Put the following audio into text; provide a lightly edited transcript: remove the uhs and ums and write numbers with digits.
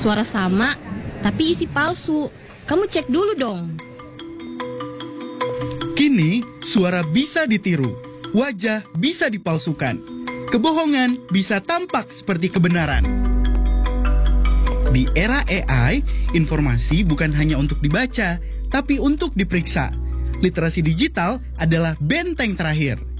Suara sama, tapi isi palsu. Kamu cek dulu dong. Kini, suara bisa ditiru, wajah bisa dipalsukan, kebohongan bisa tampak seperti kebenaran. Di era AI, informasi bukan hanya untuk dibaca, tapi untuk diperiksa. Literasi digital adalah benteng terakhir.